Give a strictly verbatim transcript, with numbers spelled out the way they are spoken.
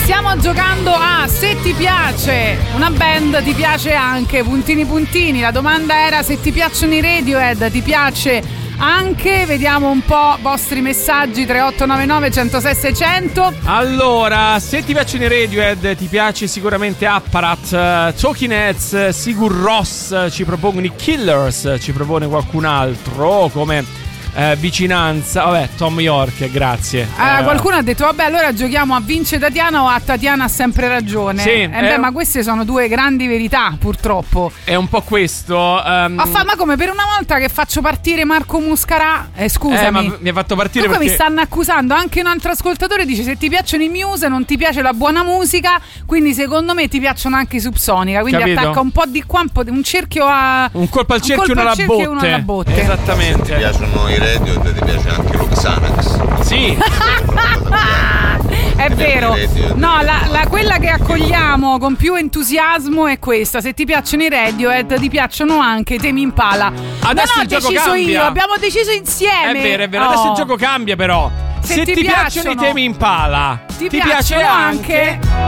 Stiamo giocando a Se ti piace una band, ti piace anche puntini puntini. La domanda era se ti piacciono i Radiohead, ti piace anche? Vediamo un po' vostri messaggi. Tre otto nove nove uno zero sei sei zero zero. Allora, se ti piacciono i Radiohead, ti piace sicuramente Apparat, uh, Talking Heads, Sigur Rós, ci propongono i Killers, ci propone qualcun altro come Eh, vicinanza, vabbè, Tom York, grazie. Ah, eh, qualcuno ha detto vabbè, allora giochiamo a vince Tatiana o a Tatiana ha sempre ragione. Sì, eh beh, ma queste sono due grandi verità, purtroppo. È un po' questo. Um... Ma, fa, ma come per una volta che faccio partire Marco Muscarà? Eh, scusami. Eh, ma mi ha fatto partire Comunque perché mi stanno accusando. Anche un altro ascoltatore dice se ti piacciono i Muse non ti piace la buona musica, quindi secondo me ti piacciono anche i Subsonica. Quindi Capito? attacca un po' di qua, un, po' di, un cerchio a un colpo al cerchio, un uno alla cerchio botte. e uno alla botte. Esattamente. Se ti piacciono i Radiohead, ti piace anche lo Xanax. Sì. È vero. No, la, la, quella che accogliamo con più entusiasmo è questa. Se ti piacciono i Radiohead, ti piacciono anche i Tame Impala. Adesso non il ho gioco deciso cambia. io, abbiamo deciso insieme. È vero, è vero. Oh. Adesso il gioco cambia però. Se Se ti ti piacciono, piacciono i Tame Impala, ti, ti piacciono piace anche, anche